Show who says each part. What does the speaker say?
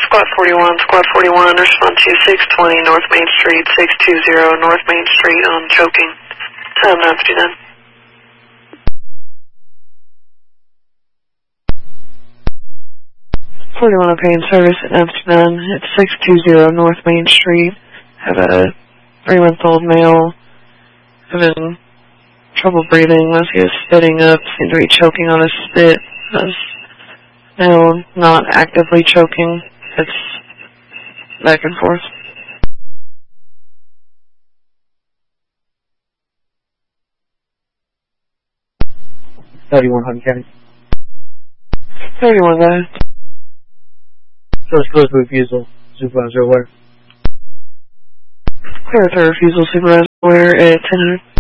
Speaker 1: Squad 41, respond to 620 North Main Street, 620 North Main Street on choking. 959. Paying service at 959. It's 620 North Main Street. Have a 3-month-old male having trouble breathing as he was spitting up, seemed to be choking on his spit. Now not actively choking. It's back and forth.
Speaker 2: 31 Hutton County.
Speaker 1: 31 guys.
Speaker 2: First close refusal. Supervisor aware.
Speaker 1: Clear to refusal, supervisor aware at 1000.